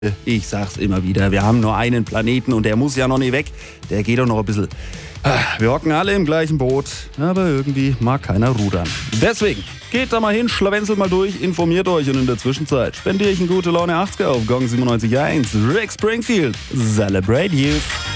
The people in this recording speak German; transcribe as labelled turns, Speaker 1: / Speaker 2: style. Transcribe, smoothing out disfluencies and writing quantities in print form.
Speaker 1: Ich sag's immer wieder, wir haben nur einen Planeten und der muss ja noch nicht weg. Der geht doch noch ein bisschen. Wir hocken alle im gleichen Boot, aber irgendwie mag keiner rudern. Deswegen, geht da mal hin, schlawenzelt mal durch, informiert euch und in der Zwischenzeit spendiere ich ein gute Laune 80er auf Gong 97.1. Rick Springfield, Celebrate Youth.